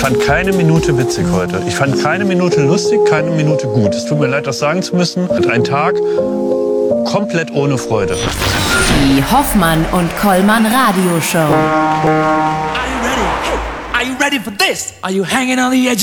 fand keine Minute witzig heute. Ich fand keine Minute lustig, keine Minute gut. Es tut mir leid, das sagen zu müssen. Ein Tag komplett ohne Freude. Die Hoffmann und Kollmann Radioshow. Are you ready? Hey, are you ready for this? Are you hanging on the edge?